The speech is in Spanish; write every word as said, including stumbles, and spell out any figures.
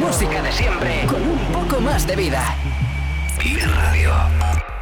música de siempre con un poco más de vida. Vive Radio.